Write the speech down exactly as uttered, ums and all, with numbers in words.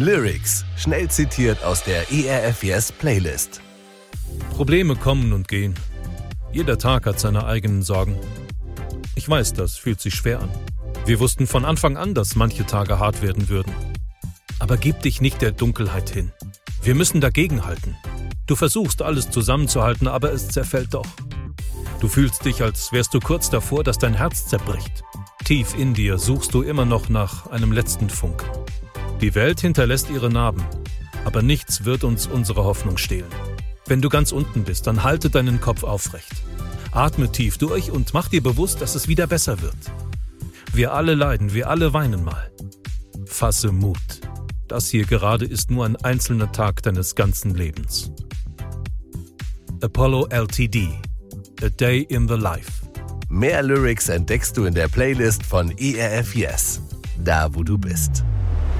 Lyrics, schnell zitiert aus der E R F Yes Playlist. Probleme kommen und gehen. Jeder Tag hat seine eigenen Sorgen. Ich weiß, das fühlt sich schwer an. Wir wussten von Anfang an, dass manche Tage hart werden würden. Aber gib dich nicht der Dunkelheit hin. Wir müssen dagegenhalten. Du versuchst, alles zusammenzuhalten, aber es zerfällt doch. Du fühlst dich, als wärst du kurz davor, dass dein Herz zerbricht. Tief in dir suchst du immer noch nach einem letzten Funken. Die Welt hinterlässt ihre Narben, aber nichts wird uns unsere Hoffnung stehlen. Wenn du ganz unten bist, dann halte deinen Kopf aufrecht. Atme tief durch und mach dir bewusst, dass es wieder besser wird. Wir alle leiden, wir alle weinen mal. Fasse Mut. Das hier gerade ist nur ein einzelner Tag deines ganzen Lebens. Apollo L T D. A Day in the Life. Mehr Lyrics entdeckst du in der Playlist von E R F Yes. Da, wo du bist.